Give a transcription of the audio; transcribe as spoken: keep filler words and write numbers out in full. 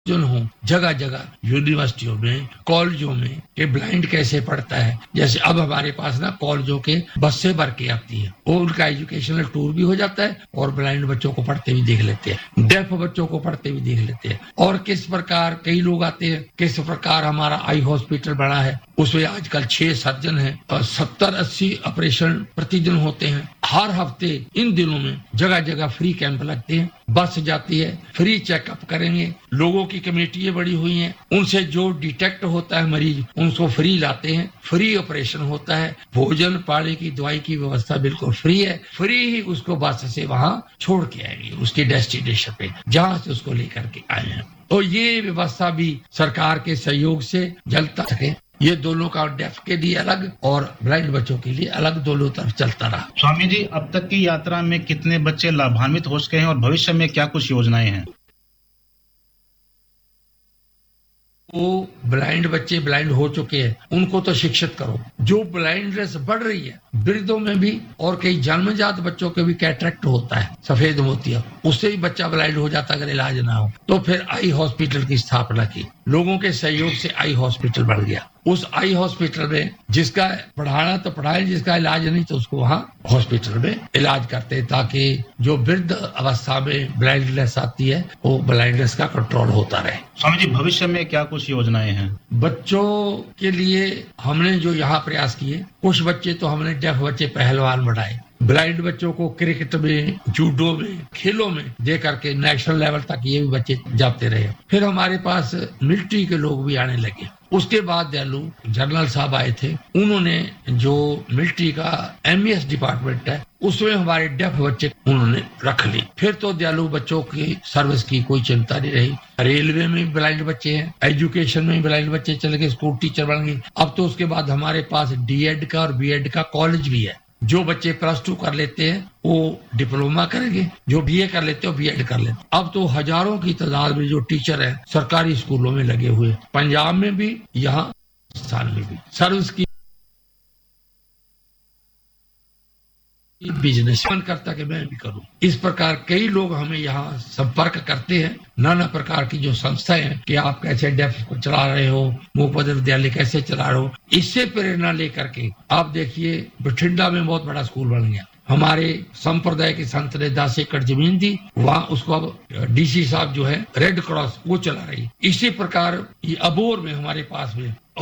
आयोजन हो जगह जगह यूनिवर्सिटियों में, कॉलेजों में कि ब्लाइंड कैसे पढ़ता है। जैसे अब हमारे पास ना कॉलेजों के बसें भर के आती है, वो उनका एजुकेशनल टूर भी हो जाता है और ब्लाइंड बच्चों को पढ़ते भी देख लेते हैं, डेफ बच्चों को पढ़ते भी देख लेते हैं। और किस प्रकार कई लोग आते हैं, किस प्रकार हमारा आई हॉस्पिटल बना है, उसमें आजकल छह सर्जन है और सत्तर अस्सी ऑपरेशन प्रतिदिन होते हैं। हर हफ्ते इन दिनों में जगह जगह फ्री कैंप लगते हैं, बस जाती है, फ्री चेकअप करेंगे। लोगों की कमेटियां बड़ी हुई हैं, उनसे जो डिटेक्ट होता है मरीज उनको फ्री लाते हैं, फ्री ऑपरेशन होता है, भोजन पानी की दवाई की व्यवस्था बिल्कुल फ्री है। फ्री ही उसको बस से वहां छोड़ के आएंगे उसके डेस्टिनेशन पे जहां से उसको लेकर के आए हैं। तो ये व्यवस्था भी सरकार के सहयोग से चलता सके। ये दोनों का डेफ के लिए अलग और ब्लाइंड बच्चों के लिए अलग दोनों तरफ चलता रहा। स्वामी जी, अब तक की यात्रा में कितने बच्चे लाभान्वित हो सके हैं और भविष्य में क्या कुछ योजनाएं हैं? वो ब्लाइंड बच्चे ब्लाइंड हो चुके हैं उनको तो शिक्षित करो। जो ब्लाइंडनेस बढ़ रही है वृद्धों में भी और कई जन्मजात बच्चों के भी कैटरेक्ट होता है, सफेद मोतिया, उससे भी बच्चा ब्लाइंड हो जाता अगर इलाज ना हो। तो फिर आई हॉस्पिटल की स्थापना की, लोगों के सहयोग से आई हॉस्पिटल बढ़ गया। उस आई हॉस्पिटल में जिसका पढ़ाना तो पढ़ाए, जिसका इलाज नहीं तो उसको वहाँ हॉस्पिटल में इलाज करते हैं ताकि जो वृद्ध अवस्था में ब्लाइंडनेस आती है वो ब्लाइंडनेस का कंट्रोल होता रहे। स्वामी जी, भविष्य में क्या कुछ योजनाएं हैं? बच्चों के लिए हमने जो यहाँ प्रयास किए, कुछ बच्चे तो हमने डेफ बच्चे पहलवान बढ़ाए, ब्लाइंड बच्चों को क्रिकेट में, जूडो में, खेलों में दे करके नेशनल लेवल तक ये भी बच्चे जाते रहे। फिर हमारे पास मिलिट्री के लोग भी आने लगे। उसके बाद दयालु जनरल साहब आए थे, उन्होंने जो मिलिट्री का एम ई एस डिपार्टमेंट है उसमें हमारे डेफ बच्चे उन्होंने रख ली। फिर तो दयालु बच्चों की सर्विस की कोई चिंता नहीं रही। रेलवे में भी ब्लाइंड बच्चे हैं, एजुकेशन में भी ब्लाइंड बच्चे चले गए, स्कूल टीचर बन गए। अब तो उसके बाद हमारे पास डी एड का और बी एड का कॉलेज भी है। जो बच्चे प्लस टू कर लेते हैं वो डिप्लोमा करेंगे, जो बीए कर लेते हैं वो बीएड कर लेते हैं। अब तो हजारों की तादाद में जो टीचर हैं सरकारी स्कूलों में लगे हुए, पंजाब में भी, यहाँ राजस्थान में भी। सर्विस की बिजनेस मन करता कि मैं भी करूं। इस प्रकार कई लोग हमें यहाँ संपर्क करते हैं, नाना प्रकार की जो संस्थाएं हैं कि आप कैसे डेफ को चला रहे हो, मुफ्त विद्यालय कैसे चला रहे हो। इससे प्रेरणा लेकर के आप देखिए बठिंडा में बहुत बड़ा स्कूल बन गया। हमारे संप्रदाय के संत ने दस एकड़ जमीन दी, वहाँ उसको अब डीसी साहब जो है रेड क्रॉस वो चला रही। इसी प्रकार ये अबोर में हमारे पास में